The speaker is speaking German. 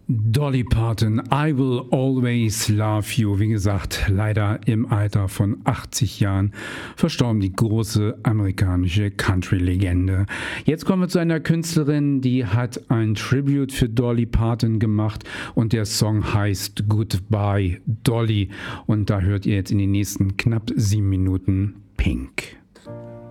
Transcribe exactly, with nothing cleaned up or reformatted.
Dolly Parton, I Will Always Love You. Wie gesagt, leider im Alter von achtzig Jahren verstorben die große amerikanische Country-Legende. Jetzt kommen wir zu einer Künstlerin, die hat ein Tribute für Dolly Parton gemacht und der Song heißt Goodbye Dolly. Und da hört ihr jetzt in den nächsten knapp sieben Minuten Pink.